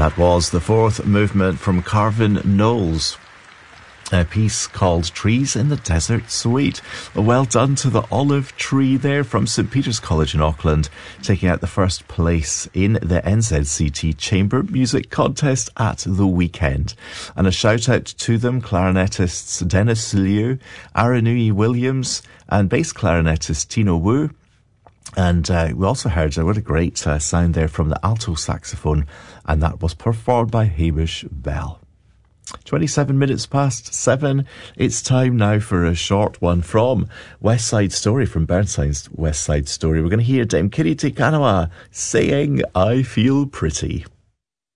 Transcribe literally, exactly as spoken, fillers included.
That was the fourth movement from Carvin Knowles, a piece called Trees in the Desert Suite. Well done to the Olive Tree there from St Peter's College in Auckland, taking out the first place in the N Z C T Chamber Music Contest at the weekend. And a shout out to them, clarinetists Dennis Liu, Aranui Williams, and bass clarinetist Tino Wu. And uh, we also heard uh, what a great uh, sound there from the alto saxophone, and that was performed by Hamish Bell. twenty-seven minutes past seven. It's time now for a short one from West Side Story, from Bernstein's West Side Story. We're going to hear Dame Kitty Te Kanawa saying, I Feel Pretty.